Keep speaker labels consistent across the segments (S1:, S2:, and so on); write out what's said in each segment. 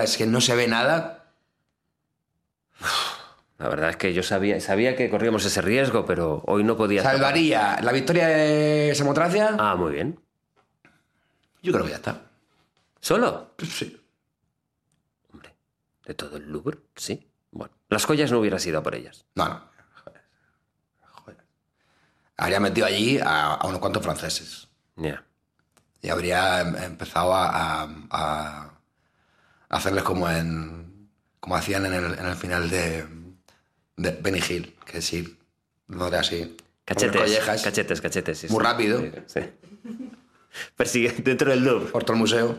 S1: es que no se ve nada.
S2: La verdad es que yo sabía que corríamos ese riesgo, pero hoy no podía...
S1: Salvaría la victoria de Samotracia.
S2: Ah, muy bien.
S1: Yo creo que ya está.
S2: ¿Solo?
S1: Pues sí.
S2: Hombre, de todo el Louvre, sí. Bueno, las joyas no hubiera sido por ellas.
S1: No. Joder. Habría metido allí a unos cuantos franceses.
S2: Ya.
S1: Y habría empezado a hacerles como hacían en el final de Benny Hill, que es ir dándole así.
S2: Cachetes. Sí,
S1: Muy rápido.
S2: Sí. Persigue dentro del Louvre.
S1: Por todo el museo.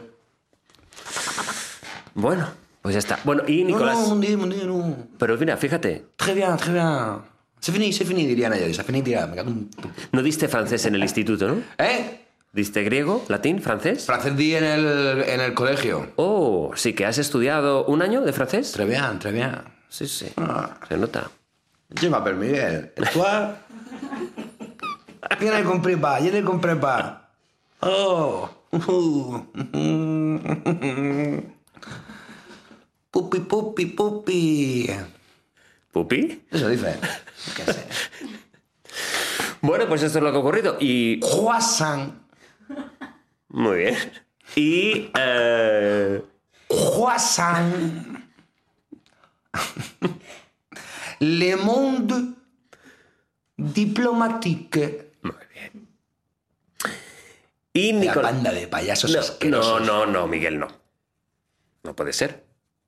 S2: Bueno, pues ya está. Bueno, y Nicolás...
S1: No.
S2: Pero mira, fíjate,
S1: Très bien. C'est fini, dirían ellos. C'est fini, dirá. Me cago en...
S2: no diste francés en el instituto, ¿no? ¿Diste griego, latín, francés?
S1: Francés di en el colegio.
S2: Oh, sí que has estudiado un año de francés.
S1: Très bien.
S2: Sí,
S1: Ah.
S2: se nota.
S1: Je m'appelle Miguel. ¿Y tú? Viene con prepa. Oh. Pupi.
S2: ¿Pupi?
S1: Eso dice. ¿Qué sé?
S2: Bueno, pues esto es lo que ha ocurrido. Y...
S1: Croissant.
S2: Muy bien. Y...
S1: Croissant. Le Monde Diplomatique.
S2: Muy bien. Y
S1: La
S2: Nicolás...
S1: banda de payasos asquerosos.
S2: No, Miguel, no. No puede ser.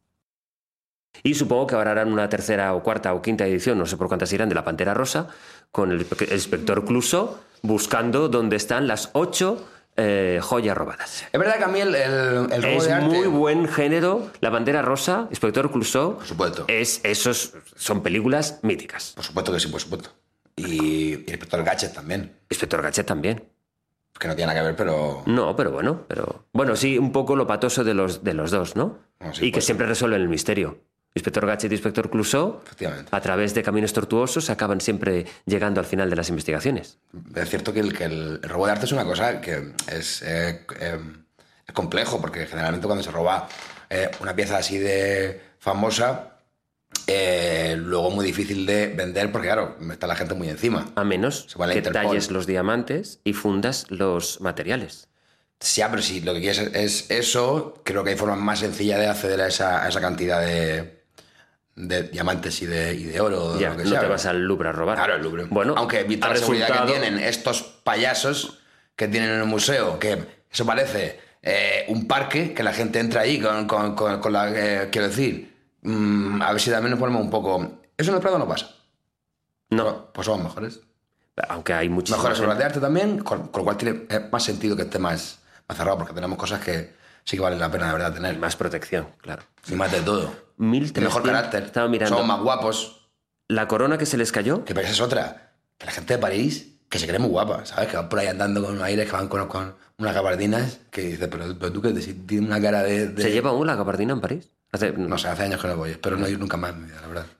S2: Y supongo que ahora harán una tercera o cuarta o quinta edición, no sé por cuántas irán, de La Pantera Rosa, con el inspector Clouseau buscando dónde están las 8 joyas robadas.
S1: Es verdad que a mí el robo
S2: Es
S1: de arte...
S2: muy buen género. La Pantera Rosa, inspector Clouseau.
S1: Por supuesto.
S2: Esos son películas míticas.
S1: Por supuesto que sí, por supuesto. Y el inspector Gadget también.
S2: Inspector Gadget también.
S1: Que no tiene nada que ver, pero...
S2: No, pero bueno. Bueno, sí, un poco lo patoso de los dos, ¿no?
S1: No, sí,
S2: y que
S1: pues,
S2: siempre resuelven el misterio. Inspector Gadget y Inspector Clouseau,
S1: efectivamente.
S2: a través de caminos tortuosos, acaban siempre llegando al final de las investigaciones.
S1: Es cierto que el robo de arte es una cosa que es complejo, porque generalmente cuando se roba una pieza así de famosa, luego es muy difícil de vender, porque claro, está la gente muy encima.
S2: A menos
S1: Se va a la
S2: que
S1: Interpol.
S2: talles los diamantes y fundas los materiales.
S1: Sí, pero si lo que quieres es eso, creo que hay formas más sencillas de acceder a esa cantidad de diamantes y de oro.
S2: Ya,
S1: lo que
S2: no
S1: sea,
S2: te
S1: ¿no?
S2: vas al Louvre a robar.
S1: Claro, el Louvre.
S2: Bueno,
S1: aunque vista
S2: ha
S1: la seguridad
S2: resultado-
S1: que tienen estos payasos que tienen en el museo, que eso parece un parque, que la gente entra ahí con la... quiero decir, a ver si también nos ponemos un poco... Eso en el Prado no pasa.
S2: No,
S1: Pues somos mejores.
S2: aunque hay muchísimas...
S1: Mejores obras de arte también, con lo cual tiene más sentido que esté más cerrado, porque tenemos cosas que sí que valen la pena de verdad tener.
S2: Más protección, claro.
S1: Y más de todo.
S2: 1300.
S1: Mejor carácter.
S2: Estaba mirando.
S1: Somos más guapos.
S2: La corona que se les cayó.
S1: Que esa es otra. Que la gente de París, que se cree muy guapa, ¿sabes? Que van por ahí andando con unos aires, que van con unas gabardinas, que dices, pero tú que tienes una cara de...
S2: ¿Se lleva aún la gabardina en París?
S1: No sé, hace años que no voy. Espero no ir nunca más en mi vida, la verdad.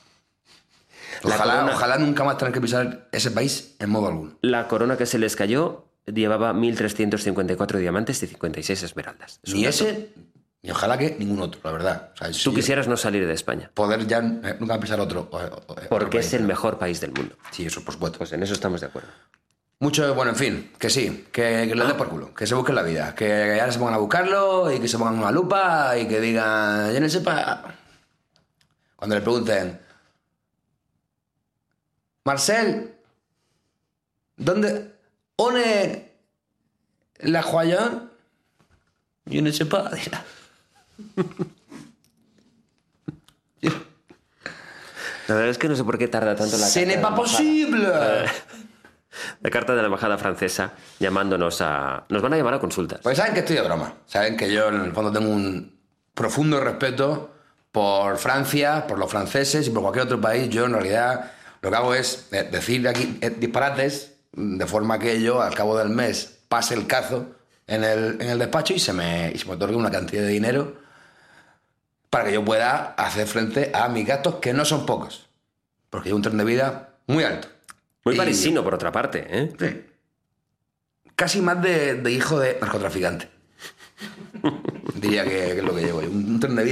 S2: La corona-
S1: Ojalá nunca más tener que pisar ese país en modo alguno.
S2: La corona que se les cayó llevaba 1.354 diamantes y 56 esmeraldas. Es un
S1: Ni
S2: dato.
S1: ese, ni ojalá que ningún otro, la verdad. O sea, si
S2: Tú
S1: yo
S2: quisieras no salir de España,
S1: poder ya nunca pisar otro.
S2: porque
S1: otro país,
S2: es el
S1: ¿no?
S2: mejor país del mundo.
S1: Sí, eso por supuesto.
S2: Pues en eso estamos de acuerdo.
S1: Mucho, bueno, en fin, que sí, que les dé por culo, que se busquen la vida, que ahora se pongan a buscarlo y que se pongan una lupa y que digan, yo no sepa. Cuando le pregunten, Marcel, ¿dónde la joya? Yo no sepa, dirá.
S2: La verdad es que no sé por qué tarda tanto la
S1: Ce
S2: carta
S1: n'est
S2: de
S1: pas
S2: la embajada.
S1: possible.
S2: La carta de la embajada francesa llamándonos a... Nos van a llamar a consultas.
S1: Pues saben que estoy de broma. Saben que yo en el fondo tengo un profundo respeto por Francia, por los franceses y por cualquier otro país. Yo en realidad lo que hago es decir aquí disparates de forma que yo al cabo del mes pase el cazo en el despacho y se me otorgue una cantidad de dinero para que yo pueda hacer frente a mis gastos, que no son pocos. Porque hay un tren de vida muy alto.
S2: Muy
S1: Y-
S2: parisino, por otra parte, ¿eh?
S1: Sí. Casi más de hijo de narcotraficante. Diría que es lo que llevo yo. Un tren de vida